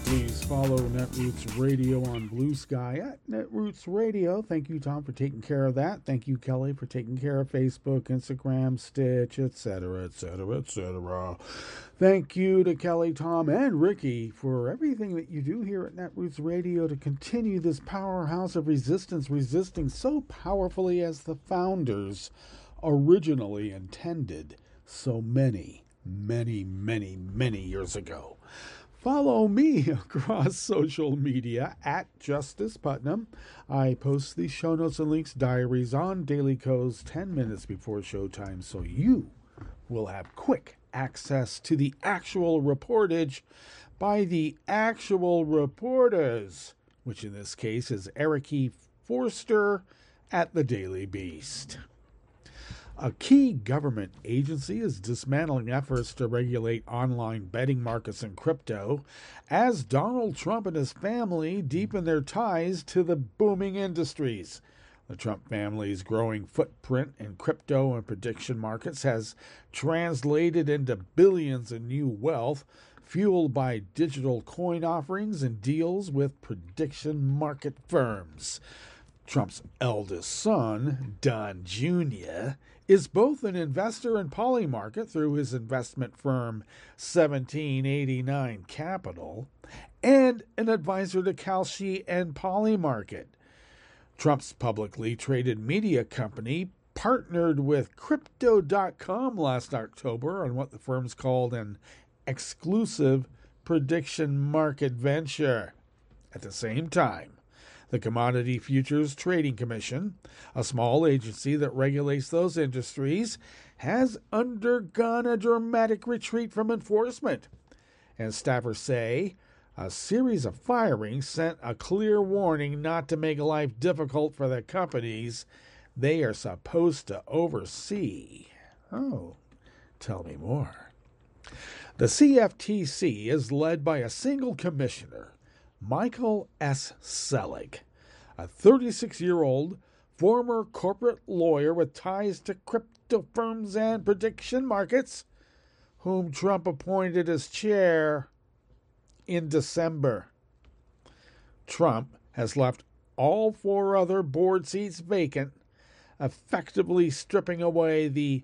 please follow Netroots Radio on Blue Sky at Netroots Radio. Thank you, Tom, for taking care of that. Thank you, Kelly, for taking care of Facebook, Instagram, Stitch, etc., etc., etc. Thank you to Kelly, Tom, and Ricky for everything that you do here at Netroots Radio to continue this powerhouse of resistance, resisting so powerfully as the founders originally intended so many years ago. Follow me across social media at Justice Putnam. I post these show notes and links, diaries on Daily Co's 10 minutes before showtime, so you will have quick access to the actual reportage by the actual reporters, which in this case is Eric E. Forster at the Daily Beast. A key government agency is dismantling efforts to regulate online betting markets and crypto as Donald Trump and his family deepen their ties to the booming industries. The Trump family's growing footprint in crypto and prediction markets has translated into billions in new wealth, fueled by digital coin offerings and deals with prediction market firms. Trump's eldest son, Don Jr., is both an investor in Polymarket through his investment firm 1789 Capital and an advisor to Kalshi and Polymarket. Trump's publicly traded media company partnered with Crypto.com last October on what the firms called an exclusive prediction market venture. At the same time, the Commodity Futures Trading Commission, a small agency that regulates those industries, has undergone a dramatic retreat from enforcement. And staffers say a series of firings sent a clear warning not to make life difficult for the companies they are supposed to oversee. Oh, tell me more. The CFTC is led by a single commissioner, Michael S. Selig, a 36-year-old former corporate lawyer with ties to crypto firms and prediction markets, whom Trump appointed as chair in December. Trump has left all 4 other board seats vacant, effectively stripping away the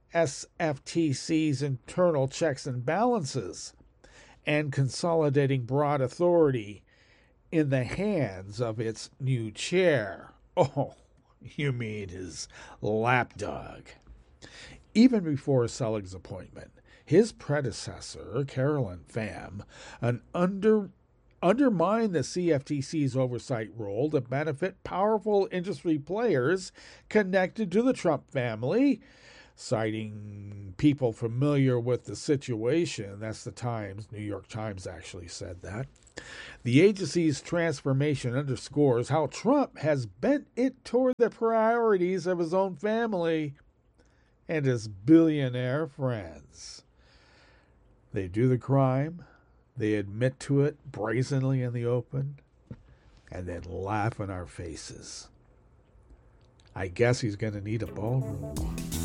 SFTC's internal checks and balances and consolidating broad authority in the hands of its new chair. Oh, you mean his lapdog. Even before Selig's appointment, his predecessor, Carolyn Pham, undermined the CFTC's oversight role to benefit powerful industry players connected to the Trump family, citing people familiar with the situation. That's the Times. New York Times actually said that. The agency's transformation underscores how Trump has bent it toward the priorities of his own family and his billionaire friends. They do the crime, they admit to it brazenly in the open, and then laugh in our faces. I guess he's going to need a ballroom.